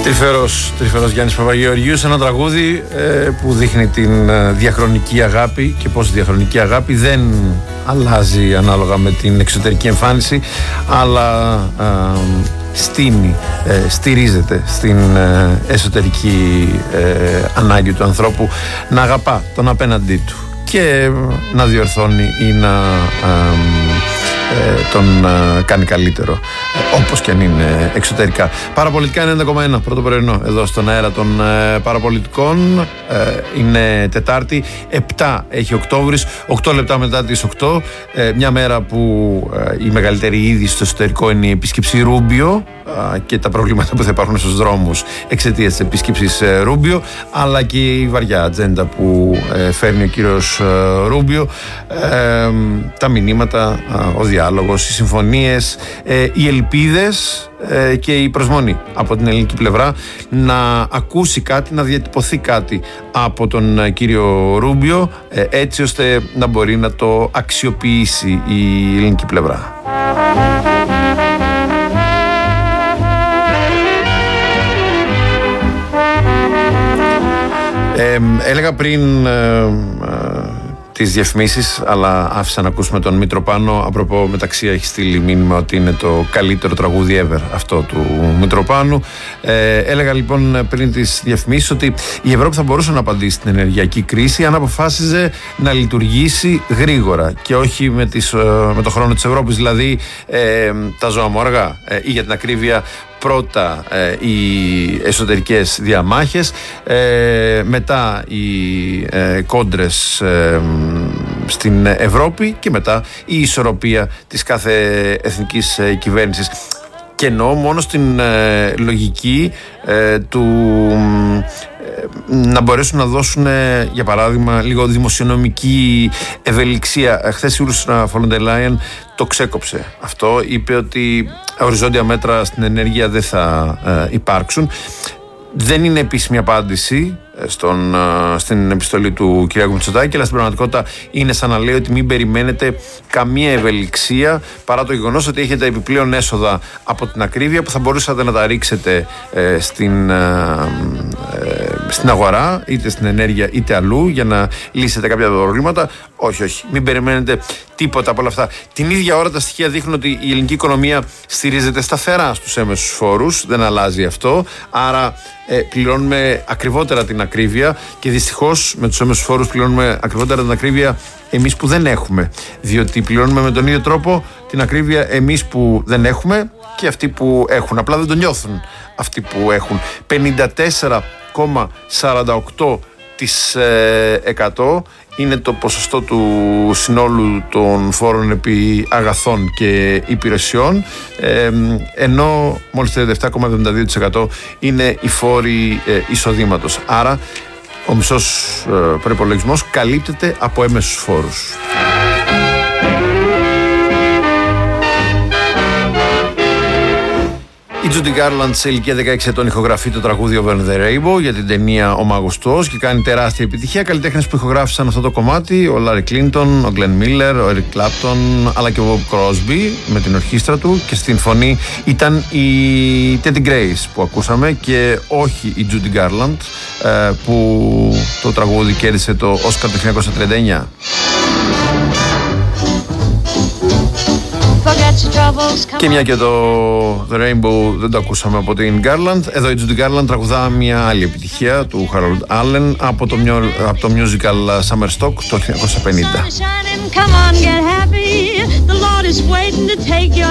Τρυφερός Γιάννης Παπαγεωργίου σε ένα τραγούδι που δείχνει την διαχρονική αγάπη και πως η διαχρονική αγάπη δεν αλλάζει ανάλογα με την εξωτερική εμφάνιση, αλλά στηρίζεται στην εσωτερική ανάγκη του ανθρώπου να αγαπά τον απέναντί του και να διορθώνει ή να τον κάνει καλύτερο, όπως και αν είναι εξωτερικά. Παραπολιτικά 90,1 πρώτο πρωινό εδώ στον αέρα των Παραπολιτικών. Είναι Τετάρτη, 7 έχει Οκτώβρης, 8 λεπτά μετά τις 8, μια μέρα που η μεγαλύτερη είδηση στο εσωτερικό είναι η επίσκεψη Ρούμπιο και τα προβλήματα που θα υπάρχουν στους δρόμους εξαιτίας της επίσκεψης Ρούμπιο, αλλά και η βαριά ατζέντα που φέρνει ο κύριος Ρούμπιο, τα μηνύματα, ο διάλογος, οι συμφωνίες, οι ελπίδες και η προσμονή από την ελληνική πλευρά να ακούσει κάτι, να διατυπωθεί κάτι από τον κύριο Ρούμπιο, έτσι ώστε να μπορεί να το αξιοποιήσει η ελληνική πλευρά. Έλεγα πριν τις διαφημίσεις, αλλά άφησα να ακούσουμε τον Μητροπάνο. Απροπό, Μεταξία έχει στείλει μήνυμα ότι είναι το καλύτερο τραγούδι ever αυτό του Μητροπάνου. Έλεγα λοιπόν πριν τις διαφημίσεις ότι η Ευρώπη θα μπορούσε να απαντήσει στην ενεργειακή κρίση αν αποφάσιζε να λειτουργήσει γρήγορα και όχι με το χρόνο της Ευρώπης, δηλαδή τα ζώα μου αργά, ή για την ακρίβεια πρώτα οι εσωτερικές διαμάχες, μετά οι κόντρες στην Ευρώπη και μετά η ισορροπία της κάθε εθνικής κυβέρνησης. Και εννοώ μόνο στην λογική του να μπορέσουν να δώσουν, για παράδειγμα, λίγο δημοσιονομική ευελιξία. Χθες η Ursula von der Leyen το ξέκοψε αυτό, είπε ότι οριζόντια μέτρα στην ενέργεια δεν θα υπάρξουν. Δεν είναι επίσημη απάντηση στην επιστολή του κ. Μητσοτάκη, αλλά στην πραγματικότητα είναι σαν να λέει ότι μην περιμένετε καμία ευελιξία, παρά το γεγονός ότι έχετε επιπλέον έσοδα από την ακρίβεια που θα μπορούσατε να τα ρίξετε στην αγορά, είτε στην ενέργεια είτε αλλού, για να λύσετε κάποια προβλήματα. Όχι, μην περιμένετε τίποτα από όλα αυτά. Την ίδια ώρα τα στοιχεία δείχνουν ότι η ελληνική οικονομία στηρίζεται σταθερά στους έμεσους φόρους, δεν αλλάζει αυτό, άρα πληρώνουμε ακριβότερα την ακρίβεια και δυστυχώς με τους έμεσους φόρους πληρώνουμε ακριβότερα την ακρίβεια εμείς που δεν έχουμε, διότι πληρώνουμε με τον ίδιο τρόπο την ακρίβεια εμείς που δεν έχουμε και αυτοί που έχουν, απλά δεν το νιώθουν αυτοί που έχουν. 54,48% είναι το ποσοστό του συνόλου των φόρων επί αγαθών και υπηρεσιών, ενώ μόλις 37,72% είναι οι φόροι εισοδήματος. Άρα ο μισός προϋπολογισμός καλύπτεται από έμεσους φόρους. Η Judy Garland σε ηλικία 16 ετών ηχογραφεί το τραγούδι Over the Rainbow για την ταινία Ο Μάγος του Οζ και κάνει τεράστια επιτυχία. Καλλιτέχνες που ηχογράφησαν αυτό το κομμάτι: ο Larry Clinton, ο Glenn Miller, ο Eric Clapton, αλλά και ο Bob Crosby με την ορχήστρα του, και στην φωνή ήταν η Teddy Grace που ακούσαμε και όχι η Judy Garland, που το τραγούδι κέρδισε το Oscar το 1939. Και μια και το The Rainbow δεν το ακούσαμε από την Garland, εδώ η Judy Garland τραγουδά μια άλλη επιτυχία του Harold Allen από το musical Summer Stock το 1950.